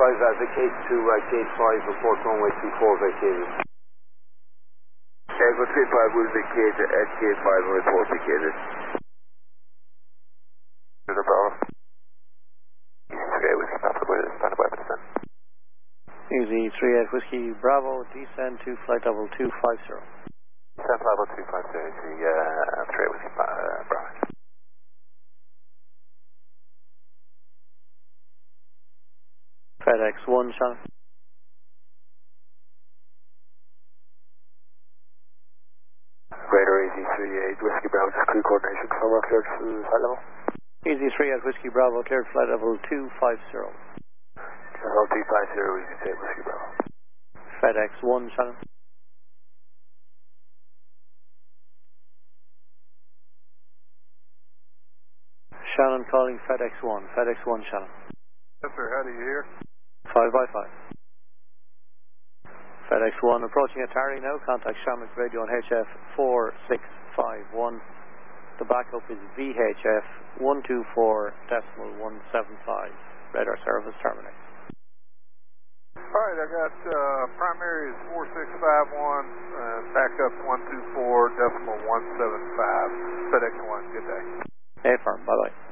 advocate to gate 5, report runway 24 vacated. Echo 35 will vacate at gate 5 and report vacated. Easy 38 Whiskey Bravo, descend to flight level 250. Descend flight level 250, easy 38 Whiskey Bravo. FedEx 1, Shannon. Radar Easy 38 Whiskey Bravo, just crew coordination, confirm cleared flight level. Easy 38 Whiskey Bravo, cleared flight level 250. Level 250, Easy 38 Whiskey Bravo. FedEx 1, Shannon. Shannon calling FedEx 1. FedEx 1, Shannon. Yes, sir. How do you hear? 5x5. FedEx 1 approaching Atari now. Contact Shamrock Radio on HF 4651. The backup is VHF 124.175. Radar service terminates. Alright, I got primary is 4651, backup 124.175. FedEx 1, good day. Affirm, bye bye.